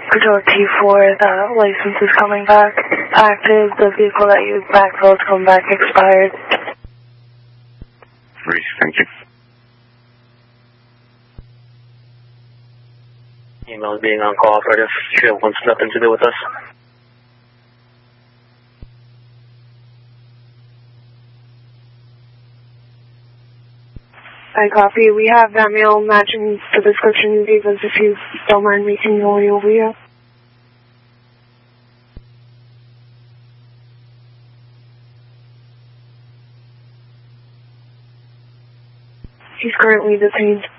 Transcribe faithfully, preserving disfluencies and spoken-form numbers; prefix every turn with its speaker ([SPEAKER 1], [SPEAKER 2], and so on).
[SPEAKER 1] Control T four, the license is coming back active. The vehicle that you backfilled come back expired.
[SPEAKER 2] Great, thank you.
[SPEAKER 3] Email is being uncooperative. Sheriff wants nothing to do with us.
[SPEAKER 1] I copy. We have that mail matching the description you gave us. If you don't mind making your way over here. He's currently detained.